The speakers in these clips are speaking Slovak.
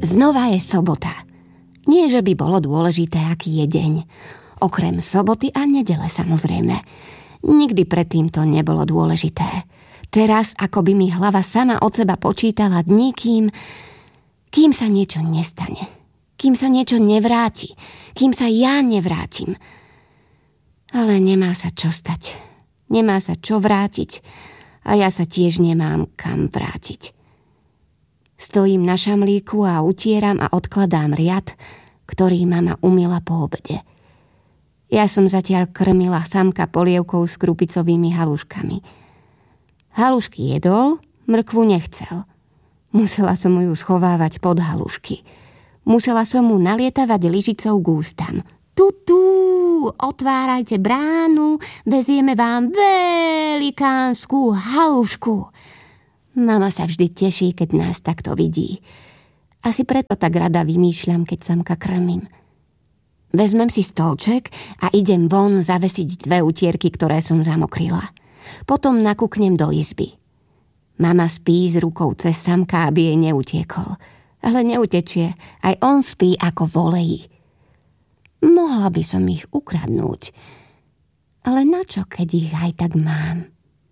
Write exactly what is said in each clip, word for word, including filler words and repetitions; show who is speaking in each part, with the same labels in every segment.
Speaker 1: Znova je sobota. Nie, že by bolo dôležité, aký je deň. Okrem soboty a nedele, samozrejme. Nikdy predtým to nebolo dôležité. Teraz, ako by mi hlava sama od seba počítala dní, kým, kým sa niečo nestane. Kým sa niečo nevráti. Kým sa ja nevrátim. Ale nemá sa čo stať. Nemá sa čo vrátiť. A ja sa tiež nemám kam vrátiť. Stojím na šamlíku a utieram a odkladám riad, ktorý mama umyla po obede. Ja som zatiaľ krmila samka polievkou s krupicovými haluškami. Halušky jedol, mrkvu nechcel. Musela som mu ju schovávať pod halušky. Musela som mu nalietavať lyžicou k ústam. Tutú, otvárajte bránu, vezieme vám velikánsku halušku. Mama sa vždy teší, keď nás takto vidí. Asi preto tak rada vymýšľam, keď samka krmím. Vezmem si stolček a idem von zavesiť dve utierky, ktoré som zamokrila. Potom nakúknem do izby. Mama spí s rukou cez samka, aby jej neutiekol. Ale neutečie, aj on spí ako volejí. Mohla by som ich ukradnúť. Ale načo, keď ich aj tak mám?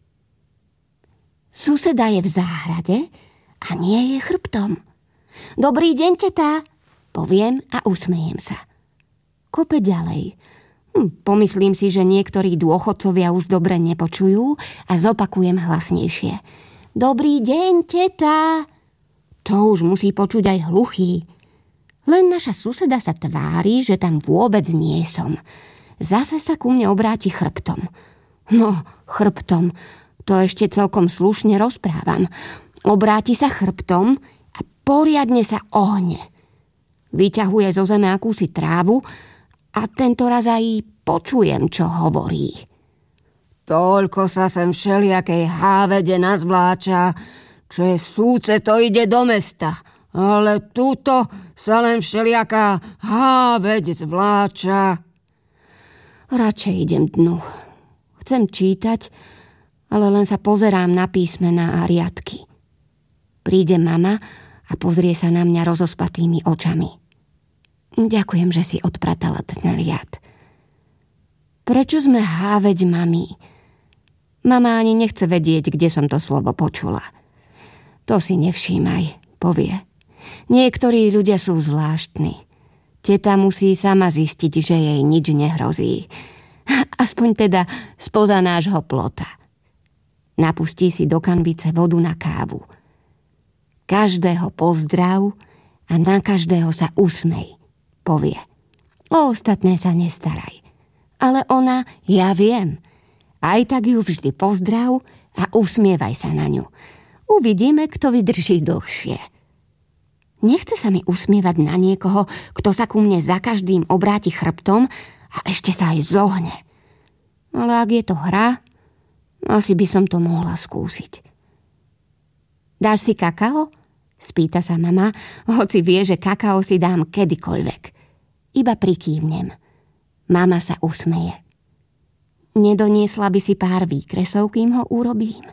Speaker 1: Suseda je v záhrade a nie je chrbtom. Dobrý deň, tetá, poviem a usmejem sa. Kope ďalej. Hm, pomyslím si, že niektorí dôchodcovia už dobre nepočujú a zopakujem hlasnejšie. Dobrý deň, tetá. To už musí počuť aj hluchý. Len naša suseda sa tvári, že tam vôbec nie som. Zase sa ku mne obráti chrbtom. No, chrbtom. To ešte celkom slušne rozprávam. Obráti sa chrbtom a poriadne sa ohne. Vyťahuje zo zeme akúsi trávu a tento raz aj počujem, čo hovorí. Toľko sa sem všelijakej hávede nazvláča, čo je súce, to ide do mesta. Ale túto sa len všelijaká háveď zvláča. Radšej idem dnu. Chcem čítať, ale len sa pozerám na písmená a riadky. Príde mama a pozrie sa na mňa rozospatými očami. Ďakujem, že si odpratala ten riad. Prečo sme háveď mami? Mama ani nechce vedieť, kde som to slovo počula. To si nevšímaj, povie. Niektorí ľudia sú zvláštni. Teta musí sama zistiť, že jej nič nehrozí. Aspoň teda spoza nášho plota. Napustí si do kanvice vodu na kávu. Každého pozdrav a na každého sa usmej, povie. O ostatné sa nestaraj. Ale ona, ja viem. Aj tak ju vždy pozdrav a usmievaj sa na ňu. Uvidíme, kto vydrží dlhšie. Nechce sa mi usmievať na niekoho, kto sa ku mne za každým obráti chrbtom a ešte sa aj zohne. Ale ak je to hra, asi by som to mohla skúsiť. Dáš si kakao? Spýta sa mama, hoci vie, že kakao si dám kedykoľvek. Iba prikývnem. Mama sa usmeje. Nedoniesla by si pár výkresov, kým ho urobím?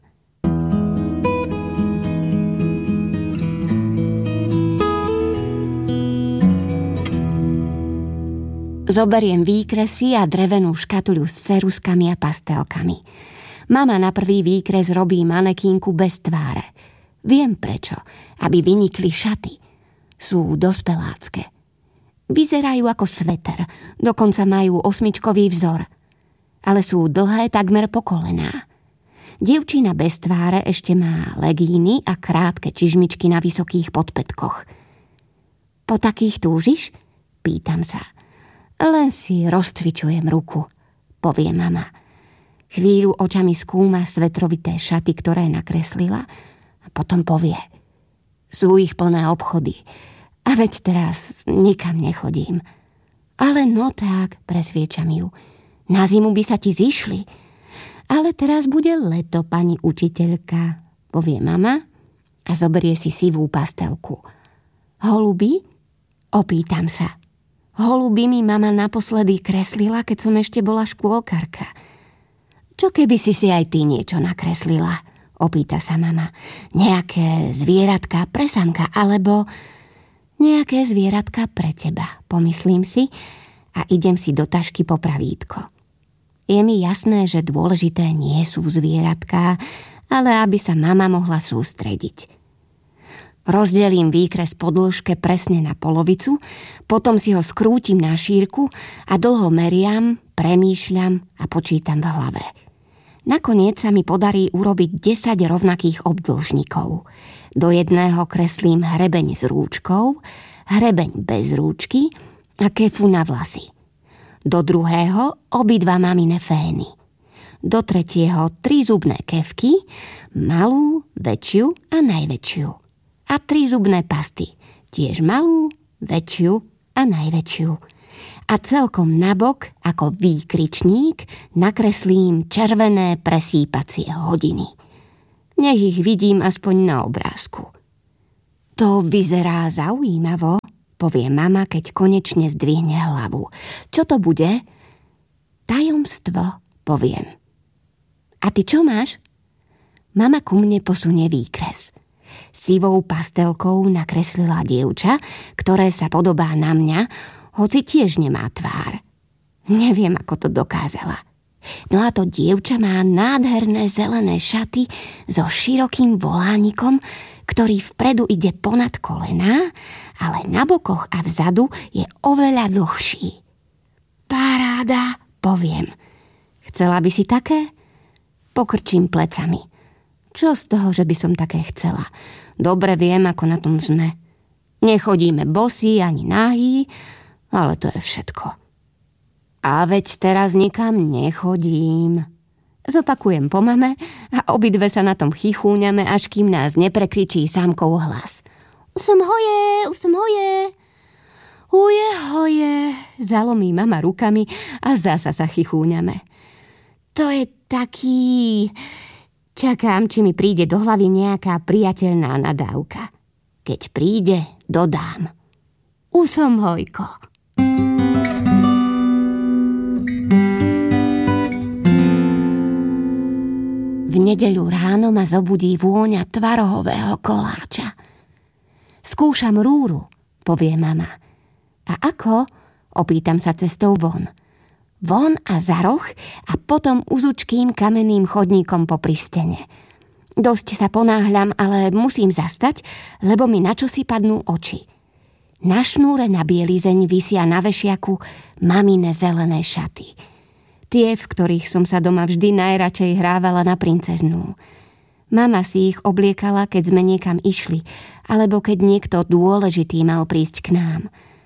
Speaker 1: Zoberiem výkresy a drevenú škatuľu s ceruskami a pastelkami. Mama na prvý výkres robí manekínku bez tváre. Viem prečo, aby vynikli šaty. Sú dospelácké. Vyzerajú ako sveter, dokonca majú osmičkový vzor. Ale sú dlhé takmer po kolená. Dievčina bez tváre ešte má legíny a krátke čižmičky na vysokých podpätkoch. Po takých túžiš? Pýtam sa. Len si rozcvičujem ruku, povie mama. Chvíľu očami skúma svetrovité šaty, ktoré nakreslila, a potom povie. Sú ich plné obchody, a veď teraz nikam nechodím. Ale no tak, presviečam ju. Na zimu by sa ti zišli. Ale teraz bude leto, pani učiteľka, povie mama a zoberie si sivú pastelku. Holuby? Opýtam sa. Holuby mi mama naposledy kreslila, keď som ešte bola škôlkarka. Čo keby si si aj ty niečo nakreslila? Opýta sa mama. Nejaké zvieratka, presamka, alebo Nejaké zvieratka pre teba, pomyslím si a idem si do tašky po pravítko. Je mi jasné, že dôležité nie sú zvieratká, ale aby sa mama mohla sústrediť. Rozdelím výkres po dĺžke presne na polovicu, potom si ho skrútim na šírku a dlho meriam, premýšľam a počítam v hlave. Nakoniec sa mi podarí urobiť desať rovnakých obdĺžnikov. Do jedného kreslím hrebeň s rúčkou, hrebeň bez rúčky a kefu na vlasy. Do druhého obidva mamine fény. Do tretieho tri zubné kefky, malú, väčšiu a najväčšiu. A tri zubné pasty, tiež malú, väčšiu a najväčšiu. A celkom nabok, ako výkričník, nakreslím červené presýpacie hodiny. Nech ich vidím aspoň na obrázku. To vyzerá zaujímavo, povie mama, keď konečne zdvihne hlavu. Čo to bude? Tajomstvo, poviem. A ty čo máš? Mama ku mne posunie výkres. Sivou pastelkou nakreslila dievča, ktoré sa podobá na mňa, hoci tiež nemá tvár. Neviem, ako to dokázala. No a to dievča má nádherné zelené šaty so širokým volánikom, ktorý vpredu ide ponad kolená, ale na bokoch a vzadu je oveľa dlhší. Paráda, poviem. Chcela by si také? Pokrčím plecami. Čo z toho, že by som také chcela? Dobre viem, ako na tom sme. Nechodíme bosí ani nahý, ale to je všetko. A veď teraz nikam nechodím. Zopakujem po mame a obidve sa na tom chichúňame, až kým nás neprekričí Sámkov hlas. Už som hoje, už som hoje. Uje, hoje, zalomí mama rukami a zasa sa chichúňame. To je taký... Čakám, či mi príde do hlavy nejaká priateľná nadávka. Keď príde, dodám. Už som hojko. V nedeľu ráno ma zobudí vôňa tvarohového koláča. Skúšam rúru, povie mama. A ako? Opýtam sa cestou von. Von a za roh a potom uzučkým kamenným chodníkom popri stene. Dosť sa ponáhľam, ale musím zastať, lebo mi načosi padnú oči. Na šnúre na bielizeň visia na vešiaku mamine zelené šaty. Tie, v ktorých som sa doma vždy najradšej hrávala na princeznú. Mama si ich obliekala, keď sme niekam išli, alebo keď niekto dôležitý mal prísť k nám.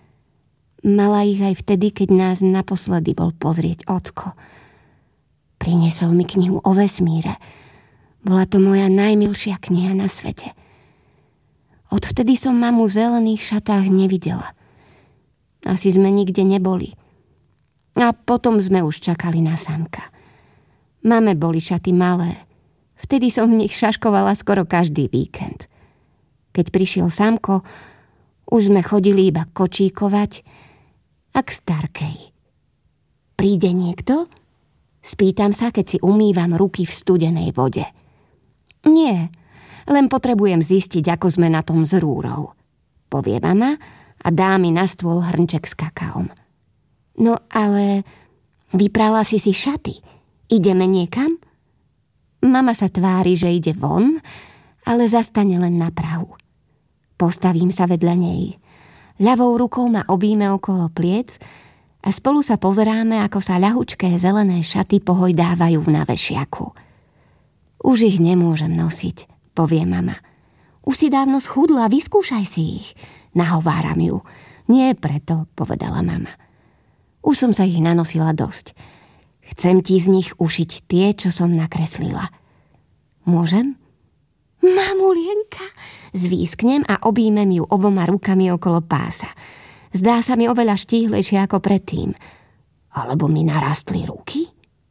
Speaker 1: Mala ich aj vtedy, keď nás naposledy bol pozrieť ocko. Priniesol mi knihu o vesmíre. Bola to moja najmilšia kniha na svete. Odvtedy som mamu v zelených šatách nevidela. Asi sme nikde neboli. A potom sme už čakali na Sámka. Mame boli šaty malé. Vtedy som v nich šaškovala skoro každý víkend. Keď prišiel Sámko, už sme chodili iba kočíkovať a k starkej. Príde niekto? Spýtam sa, keď si umývam ruky v studenej vode. Nie, len potrebujem zistiť, ako sme na tom s rúrou, povie mama a dá mi na stôl hrnček s kakaom. No ale vyprala si si šaty. Ideme niekam? Mama sa tvári, že ide von, ale zastane len na prahu. Postavím sa vedľa nej. Ľavou rukou ma objíme okolo pliec a spolu sa pozeráme, ako sa ľahučké zelené šaty pohojdávajú na vešiaku. Už ich nemôžem nosiť, povie mama. Už si dávno schudla, vyskúšaj si ich. Nahováram ju. Nie preto, povedala mama. Už som sa ich nanosila dosť. Chcem ti z nich ušiť tie, čo som nakreslila. Môžem? Mamulienka, zvísknem a objímem ju oboma rukami okolo pása. Zdá sa mi oveľa štíhlejšie ako predtým. Alebo mi narastli ruky?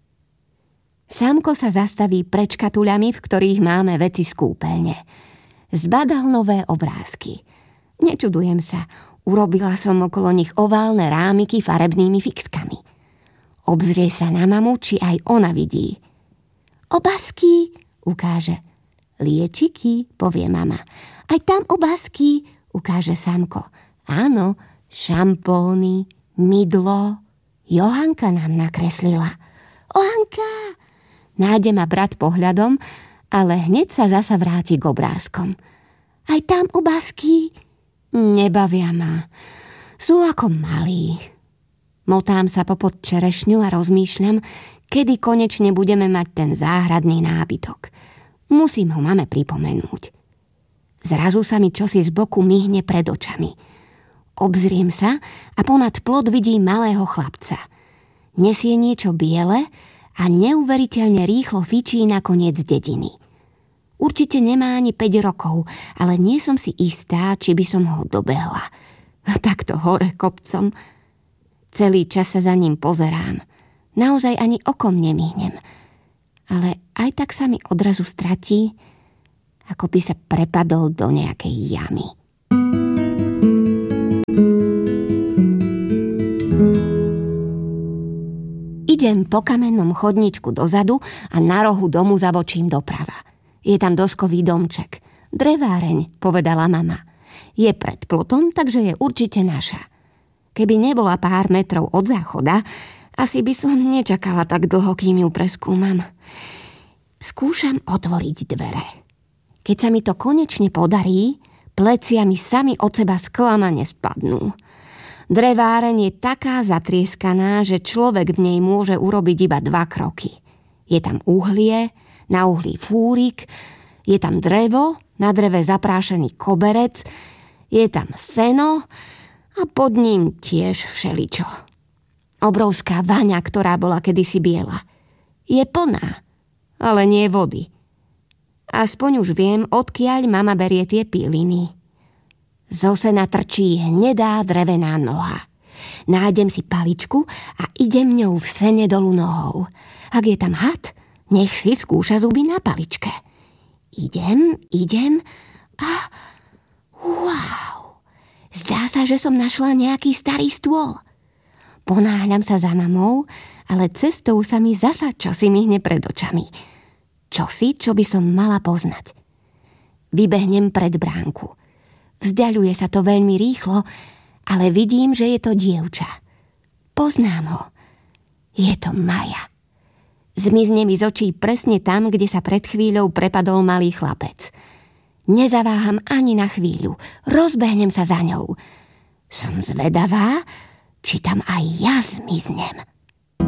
Speaker 1: Sámko sa zastaví pred škatuľami, v ktorých máme veci z kúpeľne. Zbadal nové obrázky. Nečudujem sa, urobila som okolo nich oválne rámiky farebnými fixkami. Obzrie sa na mamu, či aj ona vidí. Obázky, ukáže. Liečiky, povie mama. Aj tam obázky, ukáže Sámko. Áno, šampóny, mydlo. Johanka nám nakreslila. Ohanka! Nájde ma brat pohľadom, ale hneď sa zasa vráti k obrázkom. Aj tam obrázky? Nebavia ma. Sú ako malí. Motám sa popod čerešňu a rozmýšľam, kedy konečne budeme mať ten záhradný nábytok. Musím ho mame pripomenúť. Zrazu sa mi čosi z boku myhne pred očami. Obzriem sa a ponad plot vidím malého chlapca. Nesie niečo biele a neuveriteľne rýchlo fičí na koniec dediny. Určite nemá ani päť rokov, ale nie som si istá, či by som ho dobehla. Takto hore kopcom. Celý čas sa za ním pozerám. Naozaj ani okom nemihnem. Ale aj tak sa mi odrazu stratí, ako by sa prepadol do nejakej jamy. Idem po kamennom chodničku dozadu a na rohu domu zabočím doprava. Je tam doskový domček. Dreváreň, povedala mama. Je pred plotom, takže je určite naša. Keby nebola pár metrov od záchoda, asi by som nečakala tak dlho, kým ju preskúmam. Skúšam otvoriť dvere. Keď sa mi to konečne podarí, plecia mi sami od seba sklamane spadnú. Dreváreň je taká zatrieskaná, že človek v nej môže urobiť iba dva kroky. Je tam uhlie, na uhlí fúrik, je tam drevo, na dreve zaprášený koberec, je tam seno a pod ním tiež všeličo. Obrovská vaňa, ktorá bola kedysi biela. Je plná, ale nie vody. Aspoň už viem, odkiaľ mama berie tie píliny. Zo sena trčí hnedá drevená noha. Nájdem si paličku a idem ňou v sene dolu nohou. Ak je tam had, nech si skúša zuby na paličke. Idem, idem a... Wow! Zdá sa, že som našla nejaký starý stôl. Ponáhľam sa za mamou, ale cestou sa mi zasa čosi myhne pred očami. Čosi, čo by som mala poznať. Vybehnem pred bránku. Vzdialuje sa to veľmi rýchlo, ale vidím, že je to dievča. Poznám ho. Je to Maja. Zmizne mi z očí presne tam, kde sa pred chvíľou prepadol malý chlapec. Nezaváham ani na chvíľu. Rozbehnem sa za ňou. Som zvedavá, či tam aj ja zmiznem.